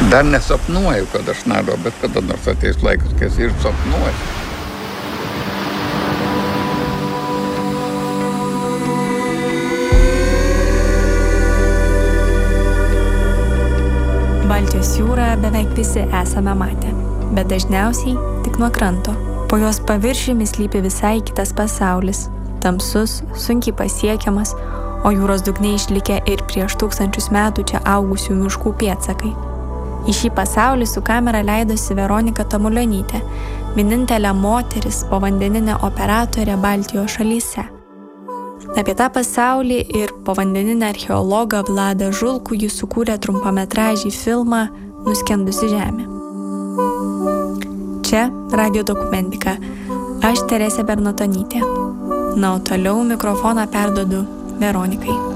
Dar nesapnuoju, kad aš nariu, bet kada nors ateis laikas, kai ir sapnuoju. Baltijos jūrą beveik visi esame matę, bet dažniausiai tik nuo kranto. Po jos paviršiumi slypi visai kitas pasaulis, tamsus, sunkiai pasiekiamas, o jūros dugne išlikę ir prieš 1000 metų čia augusių miškų pėdsakai. Į šį pasaulį su kamera leidosi Veronika Tamulionytė, vienintelė moteris povandeninė operatorė Baltijos šalyse. Apie tą pasaulį ir povandeninę archeologą Vladą Žulkų jis sukūrė trumpametražį filmą Nuskendusi žemė. Čia radijo dokumentika. Aš Teresė Bernatonytė. Na, o toliau mikrofoną perduodu Veronikai.